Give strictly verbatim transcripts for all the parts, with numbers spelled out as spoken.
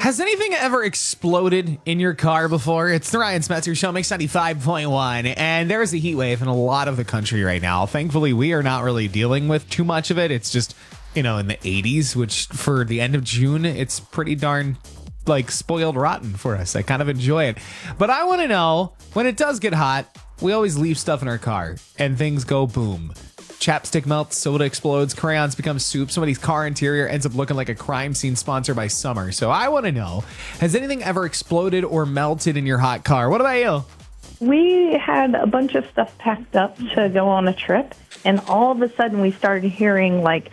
Has anything ever exploded in your car before? It's the Ryan Smetzer Show, Mix ninety-five point one, and there's a heat wave in a lot of the country right now. Thankfully, we are not really dealing with too much of it. It's just, you know, in the eighties, which for the end of June, it's pretty darn, like, spoiled rotten for us. I kind of enjoy it. But I want to know, when it does get hot, we always leave stuff in our car, and things go boom. Chapstick melts, soda explodes, crayons become soup. Somebody's car interior ends up looking like a crime scene sponsored by Summer. So I want to know, has anything ever exploded or melted in your hot car? What about you? We had a bunch of stuff packed up to go on a trip, and all of a sudden we started hearing like,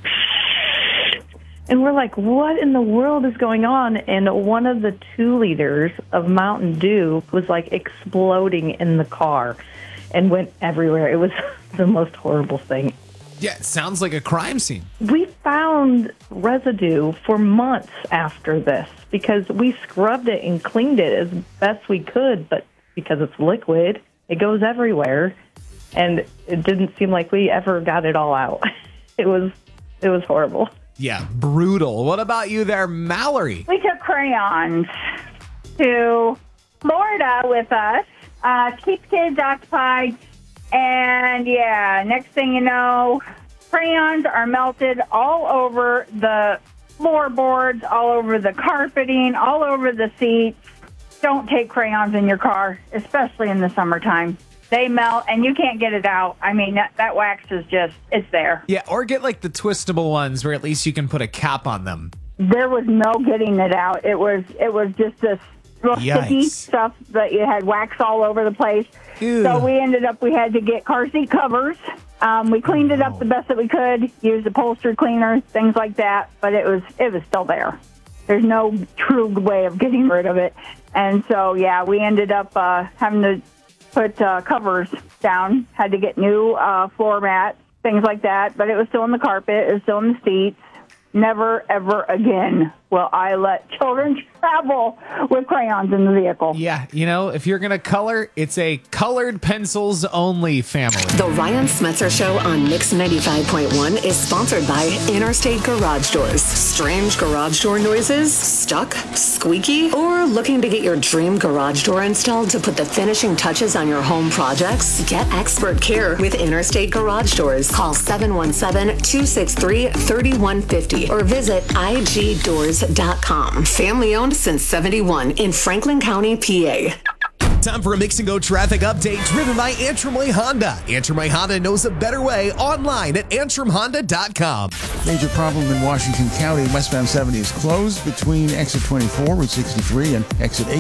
and we're like, what in the world is going on? And one of the two liters of Mountain Dew was like exploding in the car and went everywhere. It was the most horrible thing. Yeah, it sounds like a crime scene. We found residue for months after this because we scrubbed it and cleaned it as best we could, but because it's liquid, it goes everywhere, and it didn't seem like we ever got it all out. It was it was horrible. Yeah, brutal. What about you there, Mallory? We took crayons to Florida with us. Uh, keep kids occupied. And, yeah, next thing you know, crayons are melted all over the floorboards, all over the carpeting, all over the seats. Don't take crayons in your car, especially in the summertime. They melt, and you can't get it out. I mean, that, that wax is just, it's there. Yeah, or get like the twistable ones where at least you can put a cap on them. There was no getting it out. It was it was just this real sticky stuff that you had wax all over the place. Ew. So we ended up, we had to get car seat covers. Um, we cleaned it up the best that we could, used upholstery cleaner, things like that, but it was it was still there. There's no true way of getting rid of it. And so, yeah, we ended up uh, having to put uh, covers down, had to get new uh, floor mats, things like that, but it was still in the carpet, it was still in the seats. Never, ever again will I let children travel with crayons in the vehicle. Yeah, you know, if you're going to color, it's a colored pencils only family. The Ryan Smetzer Show on Mix ninety-five point one is sponsored by Interstate Garage Doors. Strange garage door noises? Stuck? Squeaky? Or looking to get your dream garage door installed to put the finishing touches on your home projects? Get expert care with Interstate Garage Doors. Call seven one seven, two six three, three one five zero or visit I G doors dot com. Family owned since seventy-one in Franklin County, P A. Time for a Mix and Go traffic update driven by Antrim Way Honda. Antrim Way Honda knows a better way online at antrim honda dot com. Major problem in Washington County. Westbound seventy is closed between exit twenty-four, Route sixty-three, and exit eight.